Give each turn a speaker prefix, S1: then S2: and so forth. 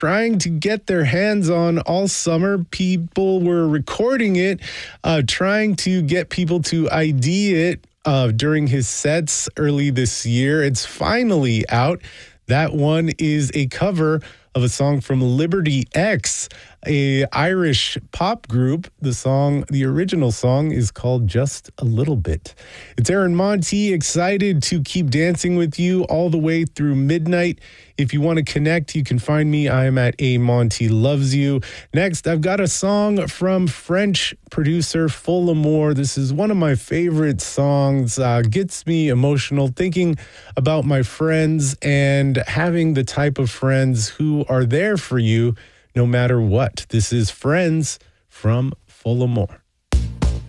S1: trying to get their hands on all summer. People were recording it, trying to get people to ID it during his sets early this year. It's finally out. That one is a cover of a song from Liberty X, a Irish pop group. The original song is called Just a Little Bit. It's Aaron Monti, excited to keep dancing with you all the way through midnight. If you want to connect, you can find me. I am at A Monty Loves You. Next, I've got a song from French producer Fol Amour. This is one of my favorite songs. Gets me emotional thinking about my friends and having the type of friends who are there for you no matter what. This is Friends from Fol Amour.